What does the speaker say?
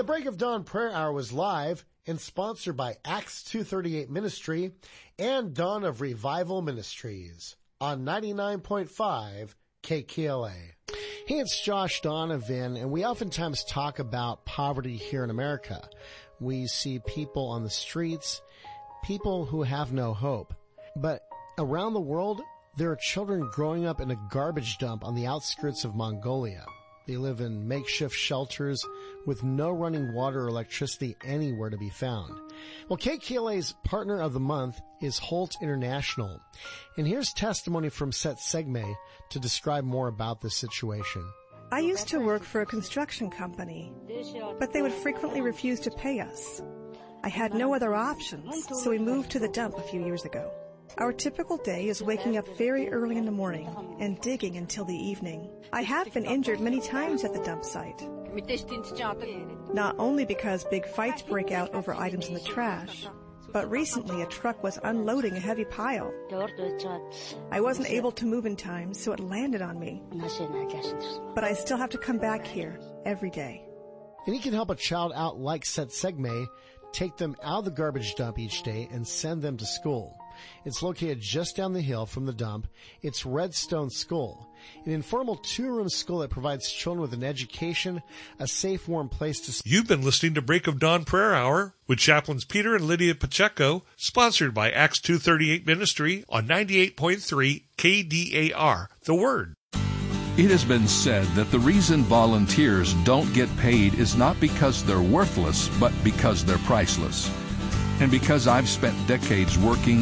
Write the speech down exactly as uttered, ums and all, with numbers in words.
The Break of Dawn Prayer Hour was live and sponsored by Acts two thirty-eight Ministry and Dawn of Revival Ministries on ninety-nine point five K K L A. Hey, it's Josh Donovan, and we oftentimes talk about poverty here in America. We see people on the streets, people who have no hope. But around the world, there are children growing up in a garbage dump on the outskirts of Mongolia. They live in makeshift shelters with no running water or electricity anywhere to be found. Well, K K L A's Partner of the Month is Holt International. And here's testimony from Set Segme to describe more about this situation. I used to work for a construction company, but they would frequently refuse to pay us. I had no other options, so we moved to the dump a few years ago. Our typical day is waking up very early in the morning and digging until the evening. I have been injured many times at the dump site. Not only because big fights break out over items in the trash, but recently a truck was unloading a heavy pile. I wasn't able to move in time, so it landed on me. But I still have to come back here every day. And you can help a child out like Set Segme, take them out of the garbage dump each day and send them to school. It's located just down the hill from the dump. It's Redstone School, an informal two-room school that provides children with an education, a safe, warm place to... You've been listening to Break of Dawn Prayer Hour with Chaplains Peter and Lydia Pacheco, sponsored by Acts two thirty-eight Ministry on ninety-eight point three K D A R, The Word. It has been said that the reason volunteers don't get paid is not because they're worthless, but because they're priceless. And because I've spent decades working